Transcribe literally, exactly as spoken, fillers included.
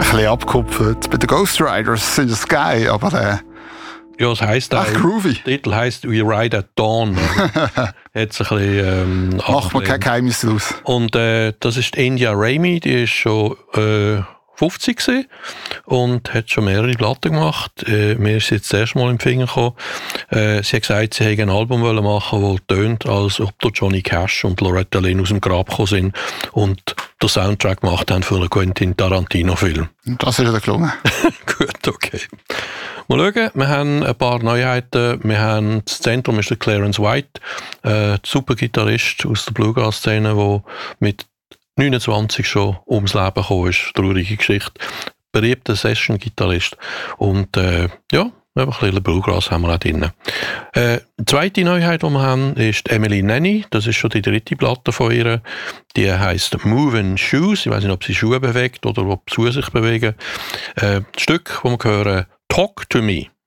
bisschen abgekupfert. Bei den Ghost Riders sind es geil, aber äh, ja, es heisst auch groovy. Der Titel heisst «We Ride at Dawn». Hat es ein bisschen, ähm, macht man kein Geheimnis draus. Und äh, das ist India Raimi, die ist schon äh, fünfzig gewesen und hat schon mehrere Platten gemacht. Äh, mir ist jetzt das erste Mal im Finger gekommen. Äh, sie hat gesagt, sie hätte ein Album machen wollen, das tönt, als ob da Johnny Cash und Loretta Lynn aus dem Grab gekommen sind und den Soundtrack gemacht haben für einen Quentin Tarantino-Film. Und das ist ja gelungen. Gut, okay. Mal schauen, wir haben ein paar Neuheiten. Wir haben das Zentrum ist der Clarence White, äh, super Gitarrist aus der Bluegrass-Szene, der mit neunundzwanzig schon ums Leben gekommen ist. Traurige Geschichte. Beliebter Session-Gitarrist. Und äh, ja, einfach ein bisschen Bluegrass haben wir auch drin. Äh, die zweite Neuheit, die wir haben, ist Emily Nanny. Das ist schon die dritte Platte von ihr. Die heisst Moving Shoes. Ich weiß nicht, ob sie Schuhe bewegt oder ob sie sich bewegen. Äh, das Stück, das wir hören, Talk to Me.